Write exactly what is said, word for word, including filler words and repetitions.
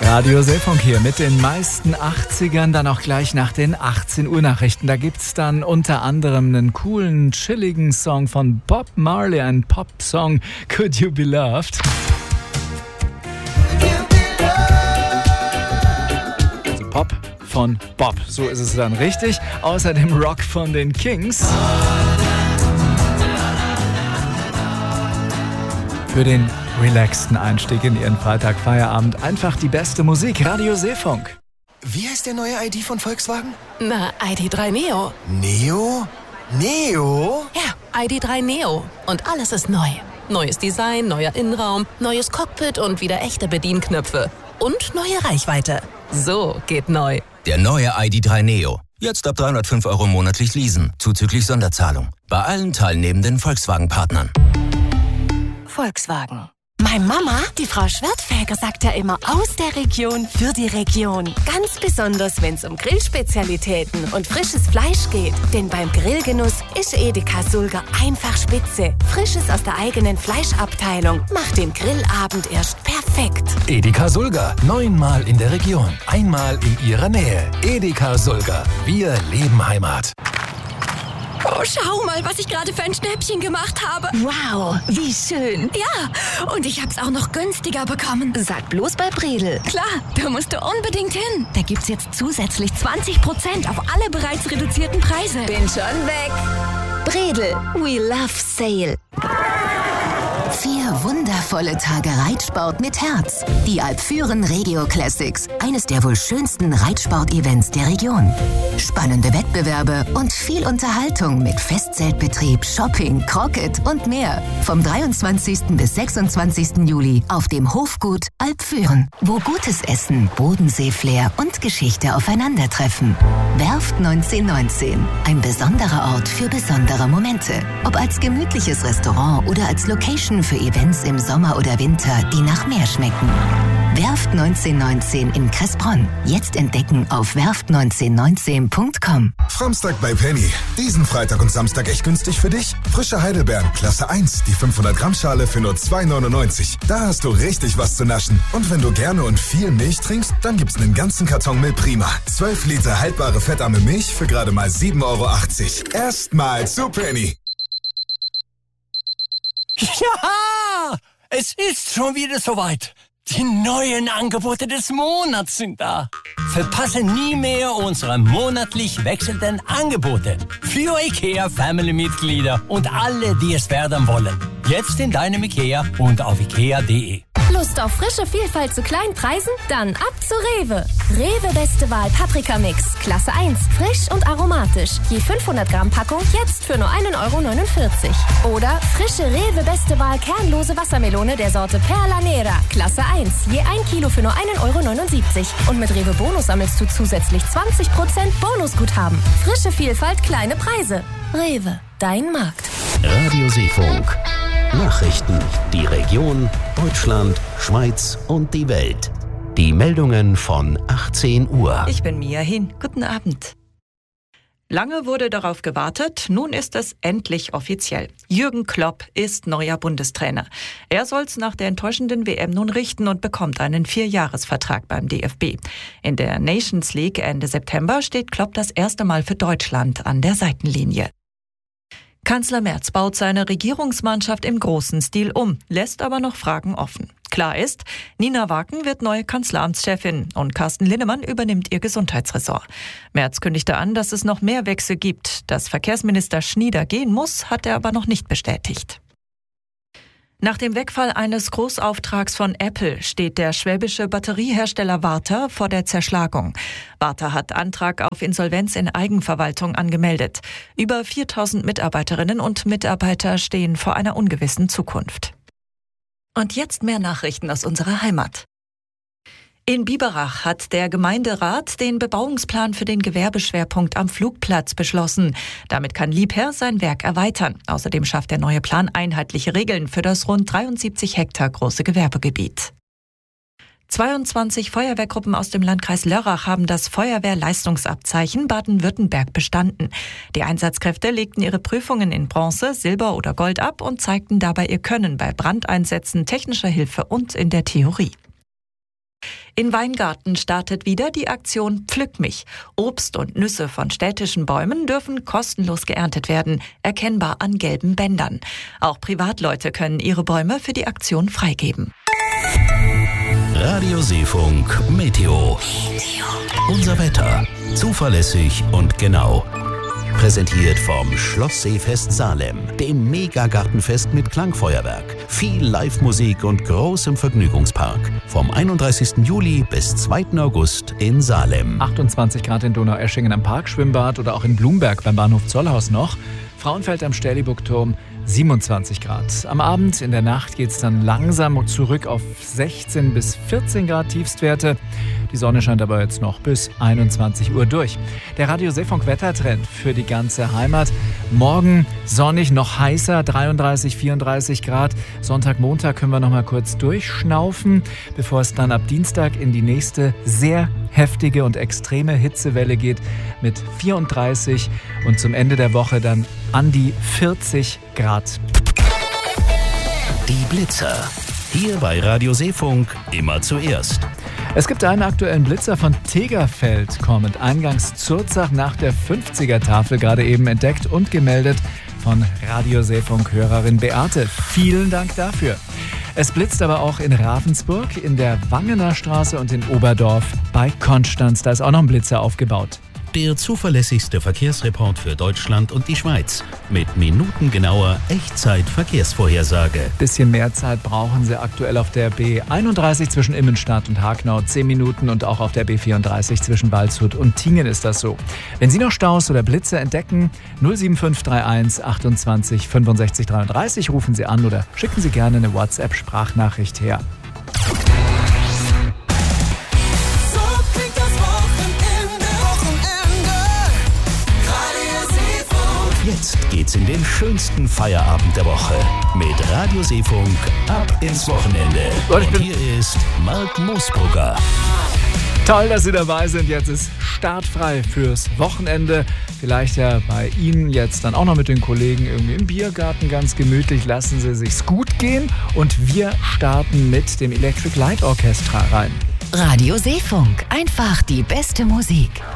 Radio Seefunk hier mit den meisten achtzigern, dann auch gleich nach den achtzehn Uhr Nachrichten. Da gibt's dann unter anderem einen coolen, chilligen Song von Bob Marley, ein Pop-Song, Could You Be Loved? Also Pop von Bob, so ist es dann richtig. Außerdem Rock von den Kings. Für den relaxten Einstieg in Ihren Freitag-Feierabend einfach die beste Musik. Radio Seefunk. Wie heißt der neue I D von Volkswagen? Na, I D drei Neo. Neo? Neo? Ja, I D drei Neo. Und alles ist neu. Neues Design, neuer Innenraum, neues Cockpit und wieder echte Bedienknöpfe. Und neue Reichweite. So geht neu. Der neue I D drei Neo. Jetzt ab dreihundertfünf Euro monatlich leasen, zuzüglich Sonderzahlung. Bei allen teilnehmenden Volkswagen-Partnern. Volkswagen. Meine Mama, die Frau Schwertfeger, sagt ja immer aus der Region für die Region. Ganz besonders, wenn es um Grillspezialitäten und frisches Fleisch geht. Denn beim Grillgenuss ist Edeka Sulger einfach spitze. Frisches aus der eigenen Fleischabteilung macht den Grillabend erst perfekt. Edeka Sulger, neunmal in der Region, einmal in Ihrer Nähe. Edeka Sulger, wir leben Heimat. Oh, schau mal, was ich gerade für ein Schnäppchen gemacht habe. Wow, wie schön. Ja, und ich hab's auch noch günstiger bekommen. Sag bloß bei Bredel. Klar, da musst du unbedingt hin. Da gibt's jetzt zusätzlich zwanzig Prozent auf alle bereits reduzierten Preise. Bin schon weg. Bredel, we love sale. Vier wundervolle Tage Reitsport mit Herz. Die Alpfüren Regio Classics. Eines der wohl schönsten Reitsport-Events der Region. Spannende Wettbewerbe und viel Unterhaltung mit Festzeltbetrieb, Shopping, Croquet und mehr. Vom dreiundzwanzigsten bis sechsundzwanzigsten Juli auf dem Hofgut Alpfüren. Wo gutes Essen, Bodensee-Flair und Geschichte aufeinandertreffen. Werft neunzehnhundertneunzehn. Ein besonderer Ort für besondere Momente. Ob als gemütliches Restaurant oder als Location für Events im Sommer oder Winter, die nach mehr schmecken. Werft neunzehnhundertneunzehn in Kressbronn. Jetzt entdecken auf werft neunzehnhundertneunzehn punkt com. Framstag bei Penny. Diesen Freitag und Samstag echt günstig für dich? Frische Heidelbeeren, Klasse eins, die fünfhundert Gramm Schale für nur zwei neunundneunzig. Da hast du richtig was zu naschen. Und wenn du gerne und viel Milch trinkst, dann gibt's einen ganzen Karton Milch Prima. zwölf Liter haltbare fettarme Milch für gerade mal sieben Euro achtzig. Erstmal zu Penny. Ja, es ist schon wieder soweit. Die neuen Angebote des Monats sind da. Verpasse nie mehr unsere monatlich wechselnden Angebote. Für IKEA Family-Mitglieder und alle, die es werden wollen. Jetzt in deinem IKEA und auf ikea punkt de. Lust auf frische Vielfalt zu kleinen Preisen? Dann ab zu Rewe. Rewe Beste Wahl Paprika-Mix. Klasse eins. Frisch und aromatisch. Je fünfhundert Gramm Packung jetzt für nur ein Euro neunundvierzig. Oder frische Rewe Beste Wahl kernlose Wassermelone der Sorte Perla Nera. Klasse eins. Je ein Kilo für nur ein Euro neunundsiebzig. Und mit Rewe Bonus sammelst du zusätzlich zwanzig Prozent Bonusguthaben. Frische Vielfalt, kleine Preise. Rewe, dein Markt. Radio Seefunk. Nachrichten, die Region, Deutschland, Schweiz und die Welt. Die Meldungen von achtzehn Uhr. Ich bin Mia Hin. Guten Abend. Lange wurde darauf gewartet, nun ist es endlich offiziell. Jürgen Klopp ist neuer Bundestrainer. Er soll's nach der enttäuschenden W M nun richten und bekommt einen Vierjahresvertrag beim D F B. In der Nations League Ende September steht Klopp das erste Mal für Deutschland an der Seitenlinie. Kanzler Merz baut seine Regierungsmannschaft im großen Stil um, lässt aber noch Fragen offen. Klar ist, Nina Waken wird neue Kanzleramtschefin und Carsten Linnemann übernimmt ihr Gesundheitsressort. Merz kündigte an, dass es noch mehr Wechsel gibt. Dass Verkehrsminister Schnieder gehen muss, hat er aber noch nicht bestätigt. Nach dem Wegfall eines Großauftrags von Apple steht der schwäbische Batteriehersteller Varta vor der Zerschlagung. Varta hat Antrag auf Insolvenz in Eigenverwaltung angemeldet. Über viertausend Mitarbeiterinnen und Mitarbeiter stehen vor einer ungewissen Zukunft. Und jetzt mehr Nachrichten aus unserer Heimat. In Biberach hat der Gemeinderat den Bebauungsplan für den Gewerbeschwerpunkt am Flugplatz beschlossen. Damit kann Liebherr sein Werk erweitern. Außerdem schafft der neue Plan einheitliche Regeln für das rund dreiundsiebzig Hektar große Gewerbegebiet. zweiundzwanzig Feuerwehrgruppen aus dem Landkreis Lörrach haben das Feuerwehrleistungsabzeichen Baden-Württemberg bestanden. Die Einsatzkräfte legten ihre Prüfungen in Bronze, Silber oder Gold ab und zeigten dabei ihr Können bei Brandeinsätzen, technischer Hilfe und in der Theorie. In Weingarten startet wieder die Aktion Pflück mich. Obst und Nüsse von städtischen Bäumen dürfen kostenlos geerntet werden, erkennbar an gelben Bändern. Auch Privatleute können ihre Bäume für die Aktion freigeben. Radio Seefunk Meteo. Unser Wetter. Zuverlässig und genau. Präsentiert vom Schlossseefest Salem, dem Megagartenfest mit Klangfeuerwerk, viel Live-Musik und großem Vergnügungspark. Vom einunddreißigsten Juli bis zweiten August in Salem. achtundzwanzig Grad in Donaueschingen am Parkschwimmbad oder auch in Blumberg beim Bahnhof Zollhaus noch. Frauenfeld am Stähliburgturm siebenundzwanzig Grad. Am Abend, in der Nacht geht es dann langsam zurück auf sechzehn bis vierzehn Grad Tiefstwerte. Die Sonne scheint aber jetzt noch bis einundzwanzig Uhr durch. Der Radio Seefunk Wettertrend für die ganze Heimat. Morgen sonnig, noch heißer, dreiunddreißig, vierunddreißig Grad. Sonntag, Montag können wir noch mal kurz durchschnaufen, bevor es dann ab Dienstag in die nächste sehr heftige und extreme Hitzewelle geht mit vierunddreißig und zum Ende der Woche dann an die vierzig Grad. Die Blitzer. Hier bei Radio Seefunk immer zuerst. Es gibt einen aktuellen Blitzer von Tegerfeld, kommend eingangs Zurzach nach der fünfziger-Tafel, gerade eben entdeckt und gemeldet von Radio Seefunk-Hörerin Beate. Vielen Dank dafür. Es blitzt aber auch in Ravensburg, in der Wangener Straße und in Oberdorf bei Konstanz. Da ist auch noch ein Blitzer aufgebaut. Der zuverlässigste Verkehrsreport für Deutschland und die Schweiz. Mit minutengenauer Echtzeit-Verkehrsvorhersage. Bisschen mehr Zeit brauchen Sie aktuell auf der B einunddreißig zwischen Immenstadt und Hagenau. zehn Minuten und auch auf der B vierunddreißig zwischen Waldshut und Tingen ist das so. Wenn Sie noch Staus oder Blitze entdecken, null sieben fünf drei eins achtundzwanzig fünfundsechzig dreiunddreißig rufen Sie an oder schicken Sie gerne eine WhatsApp-Sprachnachricht her. Jetzt geht's in den schönsten Feierabend der Woche mit Radio Seefunk ab ins Wochenende. Und hier ist Mark Moosbrugger. Toll, dass Sie dabei sind. Jetzt ist startfrei fürs Wochenende. Vielleicht ja bei Ihnen jetzt dann auch noch mit den Kollegen irgendwie im Biergarten ganz gemütlich. Lassen Sie sich's gut gehen. Und wir starten mit dem Electric Light Orchestra rein. Radio Seefunk. Einfach die beste Musik.